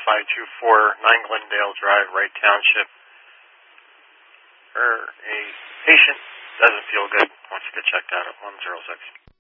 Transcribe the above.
524 9 Glendale Drive, Wright Township. A patient doesn't feel good, wants to get checked out at 106.